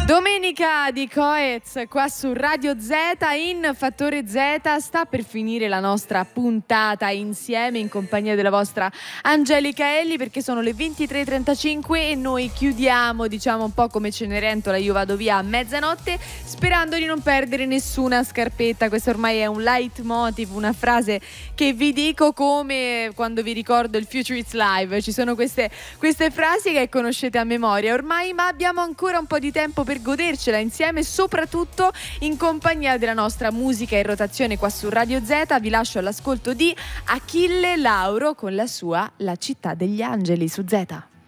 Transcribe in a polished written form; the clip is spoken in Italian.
Domenica di Coez qua su Radio Z in Fattore Z. Sta per finire la nostra puntata insieme in compagnia della vostra Angelica Elli, perché sono le 23:35 e noi chiudiamo, diciamo, un po' come Cenerentola, io vado via a mezzanotte, sperando di non perdere nessuna scarpetta. Questo ormai è un leitmotiv, una frase che vi dico come quando vi ricordo il Future It's Live. Ci sono queste frasi che conoscete a memoria ormai, ma abbiamo ancora un po' di tempo per godercela insieme, soprattutto in compagnia della nostra musica in rotazione qua su Radio Z. Vi lascio all'ascolto di Achille Lauro con la sua La città degli angeli su Z.